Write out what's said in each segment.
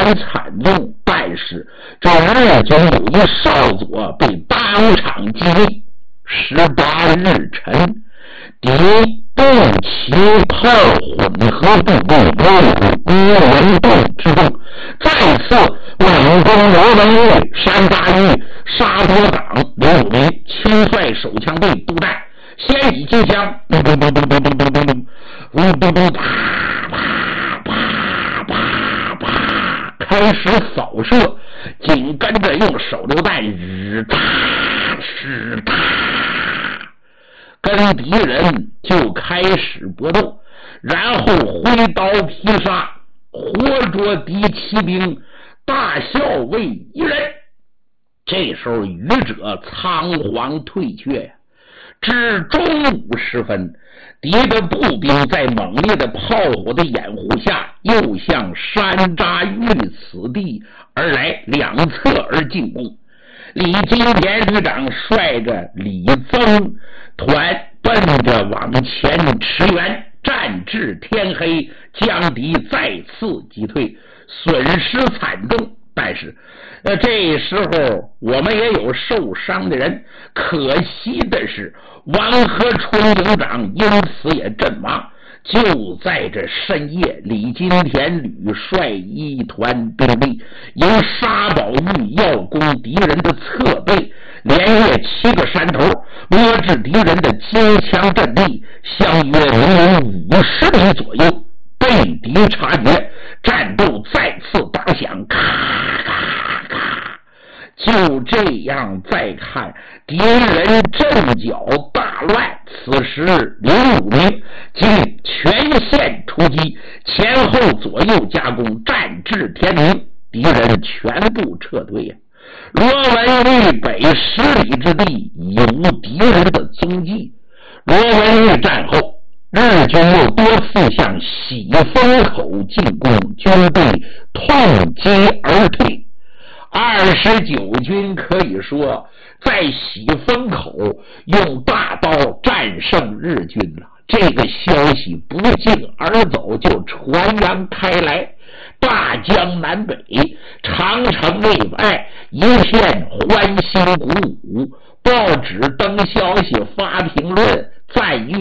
惨重，但是这日军有一少佐被当场击毙。18日晨，敌步骑炮混合部队入乌文洞之中，再次猛攻罗文峪、山大峪、沙多岗刘汝明亲率手枪队督战，先以机枪咚咚咚咚咚咚咚咚咚咚咚咚啪啪啪啪啪开始扫射，紧跟着用手榴弹日哒是哒，跟敌人就开始搏斗，然后挥刀劈杀，活捉敌骑兵大校尉一人。这时候愚者仓皇退却呀。至中午时分，敌的步兵在猛烈的炮火的掩护下，又向山楂峪此地而来，两侧而进攻。李金田旅长率着李增团奔着往前驰援，战至天黑，将敌再次击退，损失惨重。但是这时候我们也有受伤的人，可惜的是王和春营长因此也阵亡。就在这深夜，李金田旅率一团兵力由沙宝峪要攻敌人的侧背，连越7个山头，摸至敌人的金枪阵地，相约离50里左右，被敌察觉，战斗再次打响，咔咔咔。就这样再看，敌人阵脚大乱。此时刘汝明经全线出击，前后左右夹攻，战至天明，敌人全部撤退。罗文峪北10里之地已无敌人的踪迹。罗文峪战后，日军又多次向喜峰口进攻，军队痛击而退。29军可以说在喜峰口用大刀战胜日军了。这个消息不胫而走，就传扬开来，大江南北、长城内外一片欢欣鼓舞，报纸登消息发评论，赞誉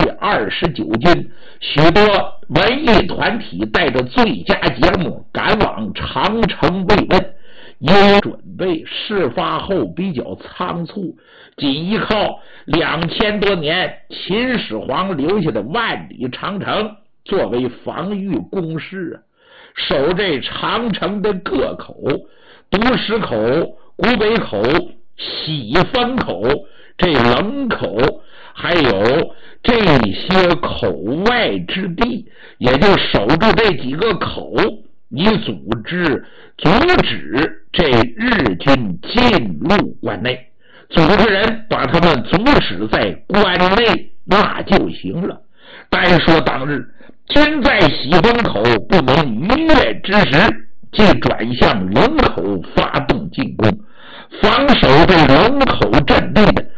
29军。许多文艺团体带着最佳节目赶往长城慰问。因准备事发后比较仓促，仅依靠2000多年秦始皇留下的万里长城作为防御工事，守这长城的各口，独石口、古北口、喜峰口、这冷口，还有这些口外之地，也就守住这几个口，以阻止这日军进入关内。组织人把他们阻止在关内，那就行了。单说当日军在喜峰口不能逾越之时，即转向冷口发动进攻。防守这冷口阵地的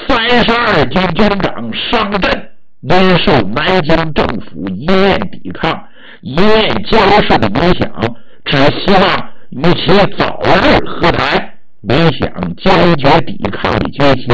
32军军长商震，因受南京政府一面抵抗一面交涉的影响，只希望与其早日和谈，没想坚决抵抗的决心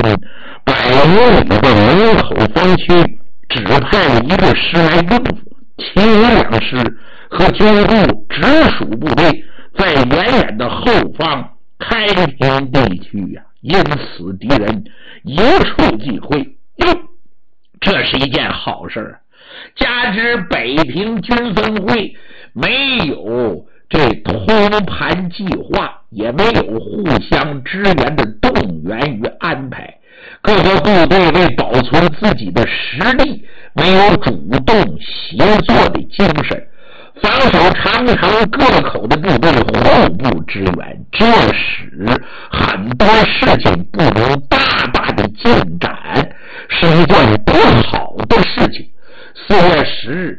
，100余里的冷口防区只派了1个师来应付，其余2师和军部直属部队在远远的后方开平地区呀，因此敌人一触即溃。这是一件好事，加之北平军分会没有这通盘计划，也没有互相支援的动员与安排，各个部队为保存自己的实力，没有主动协作的精神。防守长城各口的部队互不支援，这使很多事情不能大大的进展，是一件不好的事情。4月10日，